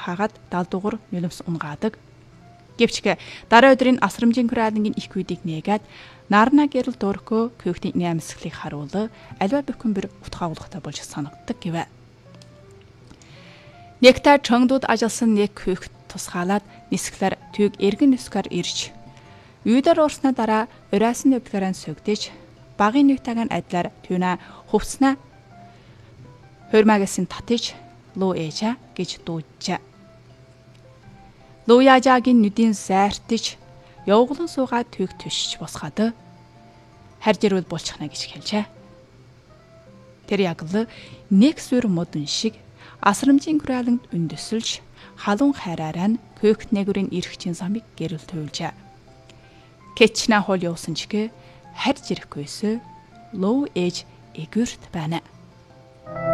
хаагаад далдуугар нулимс унгаадаг. Гэвч дараа өдрийн асрамжийн күрэлэнгийн их үйдийг нээгээд нарна гэрэл дөркөө көөхтийн нэмсгэлийг харуул альва бүхэн бэр утгаагуулгатай болж санагддаг гэвэ. Нэгтэр чонгдууд ажилласан нэг көөхт тусгаалаад нисгэлэр түйг эргэн нисгээр ирж үйдэр уурсна дараа ураасан өвдгөрэн сүгдэж багын нэгтагийн адилаар түүнэ хувцснаа хөрмагасын татиж луу ээжа гэж дуудажээ. Луяжаагийн нүдийн зайртж явглан суугаад түйг төшиж босгаад харж ирвэл болчихно гэж хэлжээ. Тэр яг л нэг сүр модон шиг асрамжийн күрэлэнд өндөсөлж халуун хайраараа нь көөхт нэгүрийн эрхчин замыг гэрэл туйлжээ. Кечна хол явсан чигэ харж ирэхгүйсээ луу ээж эгүрт байна.